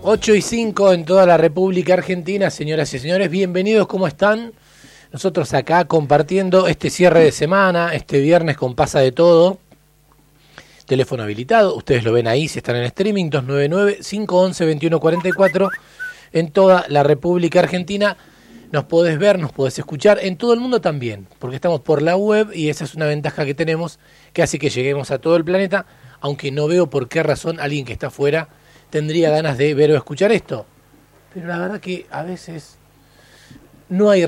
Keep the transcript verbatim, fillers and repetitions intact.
ocho y cinco en toda la República Argentina, señoras y señores, bienvenidos, ¿cómo están? Nosotros acá compartiendo este cierre de semana, este viernes con Pasa de Todo, teléfono habilitado, ustedes lo ven ahí si están en streaming, dos nueve nueve, cinco once, veintiuno cuarenta y cuatro, en toda la República Argentina. Nos podés ver, nos podés escuchar, en todo el mundo también, porque estamos por la web y esa es una ventaja que tenemos, que hace que lleguemos a todo el planeta, aunque no veo por qué razón alguien que está afuera tendría ganas de ver o escuchar esto. Pero la verdad que a veces no hay